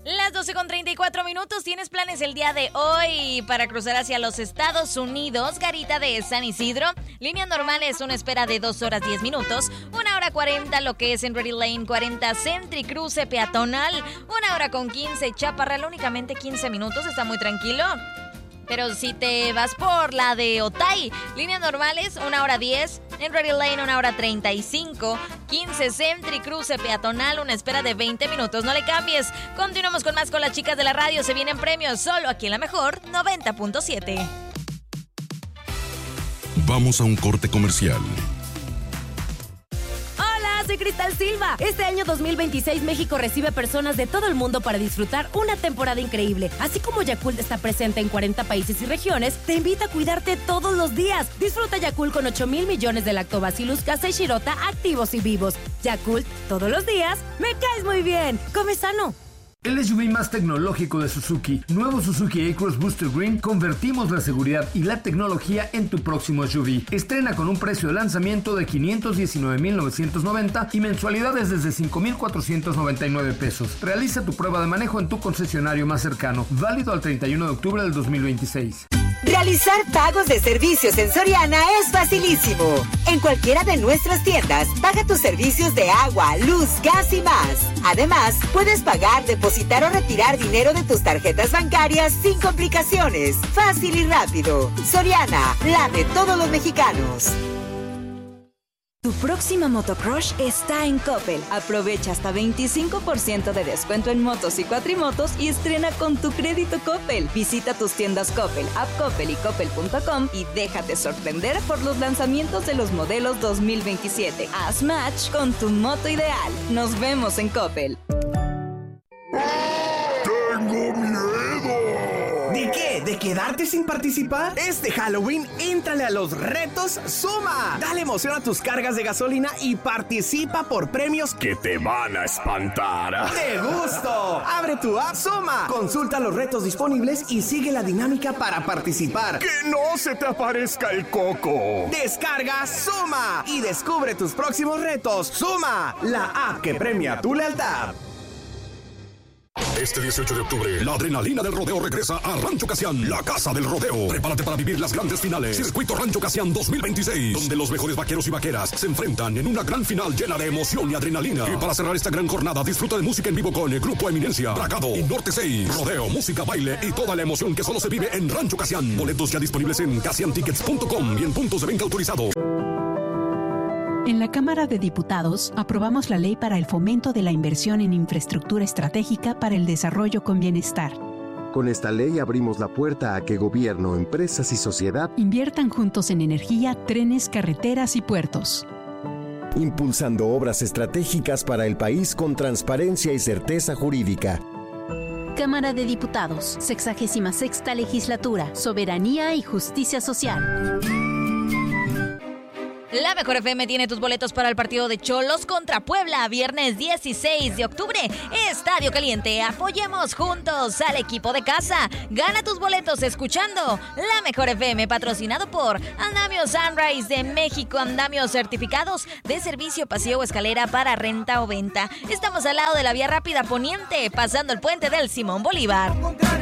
Las 12:34. ¿Tienes planes el día de hoy para cruzar hacia los Estados Unidos? Garita de San Isidro. Líneas normales, una espera de 2 horas 10 minutos. 1 hora 40 lo que es en Ready Lane, 40 Sentry, cruce peatonal. 1 hora con 15 Chaparral, únicamente 15 minutos. Está muy tranquilo. Pero si te vas por la de Otay, líneas normales, 1 hora 10. En Ready Lane, 1 hora 35. 15 Sentry, cruce peatonal, una espera de 20 minutos. No le cambies. Continuamos con más con las chicas de la radio. Se vienen premios solo aquí en la mejor 90.7. Vamos a un corte comercial. Soy Cristal Silva. Este año 2026 México recibe personas de todo el mundo para disfrutar una temporada increíble. Así como Yakult está presente en 40 países y regiones, te invita a cuidarte todos los días. Disfruta Yakult con 8,000 millones de lactobacillus casei shirota activos y vivos. Yakult, todos los días, me caes muy bien. Come sano. El SUV más tecnológico de Suzuki, nuevo Suzuki A-Cross Booster Green, convertimos la seguridad y la tecnología en tu próximo SUV. Estrena con un precio de lanzamiento de $519,990 y mensualidades desde $5,499. Realiza tu prueba de manejo en tu concesionario más cercano, válido al 31 de octubre del 2026. Realizar pagos de servicios en Soriana es facilísimo. En cualquiera de nuestras tiendas, paga tus servicios de agua, luz, gas y más. Además, puedes pagar, depositar o retirar dinero de tus tarjetas bancarias sin complicaciones. Fácil y rápido. Soriana, la de todos los mexicanos. Tu próxima motocrush está en Coppel. Aprovecha hasta 25% de descuento en motos y cuatrimotos y estrena con tu crédito Coppel. Visita tus tiendas Coppel, App Coppel y Coppel.com y déjate sorprender por los lanzamientos de los modelos 2027. Haz match con tu moto ideal. Nos vemos en Coppel. ¡Tengo miedo! ¿De qué? ¿De quedarte sin participar? Este Halloween, éntrale a los retos Suma. Dale emoción a tus cargas de gasolina y participa por premios que te van a espantar. ¡De gusto! Abre tu app Suma. Consulta los retos disponibles y sigue la dinámica para participar. ¡Que no se te aparezca el coco! Descarga Suma y descubre tus próximos retos. Suma, la app que premia tu lealtad. Este 18 de octubre, la adrenalina del rodeo regresa a Rancho Casián, la casa del rodeo. Prepárate para vivir las grandes finales. Circuito Rancho Casián 2026, donde los mejores vaqueros y vaqueras se enfrentan en una gran final llena de emoción y adrenalina. Y para cerrar esta gran jornada, disfruta de música en vivo con el Grupo Eminencia, Bragado y Norte 6. Rodeo, música, baile y toda la emoción que solo se vive en Rancho Casián. Boletos ya disponibles en casiantickets.com y en puntos de venta autorizados. En la Cámara de Diputados aprobamos la ley para el fomento de la inversión en infraestructura estratégica para el desarrollo con bienestar. Con esta ley abrimos la puerta a que gobierno, empresas y sociedad inviertan juntos en energía, trenes, carreteras y puertos. Impulsando obras estratégicas para el país con transparencia y certeza jurídica. Cámara de Diputados, 66ª Legislatura, Soberanía y Justicia Social. La Mejor FM tiene tus boletos para el partido de Cholos contra Puebla, viernes 16 de octubre, Estadio Caliente. Apoyemos juntos al equipo de casa. Gana tus boletos escuchando La Mejor FM, patrocinado por Andamio Sunrise de México. Andamios certificados de servicio, pasillo o escalera para renta o venta. Estamos al lado de la vía rápida poniente, pasando el puente del Simón Bolívar.